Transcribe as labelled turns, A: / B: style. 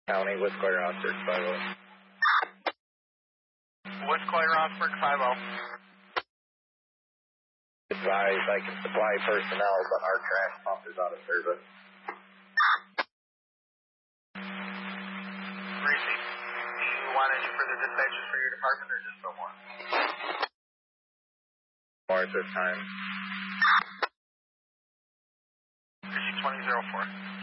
A: County, Westcoy Rossburg, 50.
B: Westcoy Rossburg, 50.
A: Advise I can supply personnel, but our trash pump is out of service.
B: Receive. Do you want any further dispatches for your department or just the one?
A: More at this time.
B: Receive 2004.